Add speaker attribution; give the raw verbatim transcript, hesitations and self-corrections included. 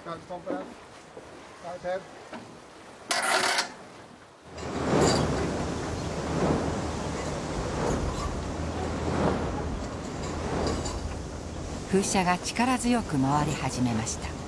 Speaker 1: Start compress. Start head.
Speaker 2: 風車が力強く回り始めました。